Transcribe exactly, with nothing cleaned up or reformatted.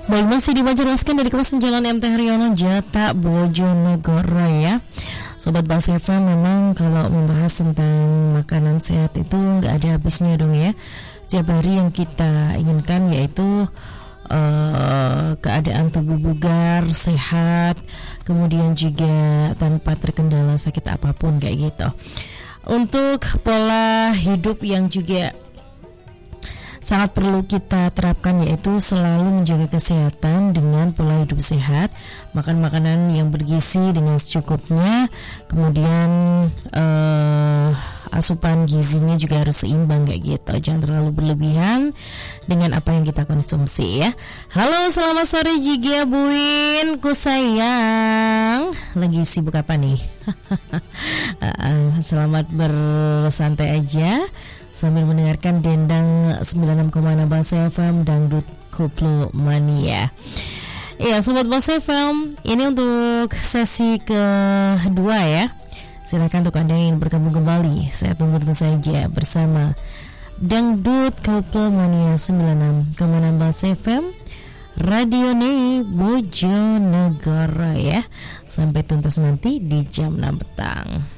Baik, masih dibanjarkan dari kawasan Jalan M T Haryono, Jata, Bojonegoro ya. Sobat Bas F M, memang kalau membahas tentang makanan sehat itu nggak ada habisnya dong ya. Setiap hari yang kita inginkan yaitu uh, keadaan tubuh bugar, sehat, kemudian juga tanpa terkendala sakit apapun kayak gitu. Untuk pola hidup yang juga sangat perlu kita terapkan yaitu selalu menjaga kesehatan dengan pola hidup sehat, makan makanan yang bergizi dengan secukupnya, kemudian uh, asupan gizinya juga harus seimbang kayak gitu, jangan terlalu berlebihan dengan apa yang kita konsumsi ya. Halo, selamat sore Jigia Buin, ku sayang. Lagi sibuk apa nih? Selamat bersantai aja sambil mendengarkan Dendang sembilan puluh enam koma enam Bas F M Dangdut Koplo Mania. Iya, Sobat Bas F M, ini untuk sesi kedua ya. Silakan untuk Anda yang ingin bergabung kembali, saya tunggu tentu saja bersama Dangdut Koplo Mania sembilan puluh enam koma enam Bas F M Radio Nei Bojonegoro ya. Sampai tuntas nanti di jam enam petang.